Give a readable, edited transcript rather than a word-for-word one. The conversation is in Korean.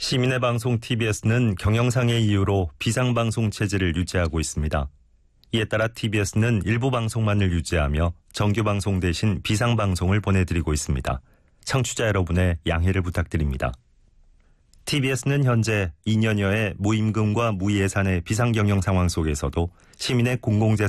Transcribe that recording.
시민의 방송 TBS는 경영상의 이유로 비상방송 체제를 유지하고 있습니다. 이에 따라 TBS는 일부 방송만을 유지하며 정규방송 대신 비상방송을 보내드리고 있습니다. 청취자 여러분의 양해를 부탁드립니다. TBS는 현재 2년여의 무임금과 무예산의 비상경영 상황 속에서도 시민의 공공재산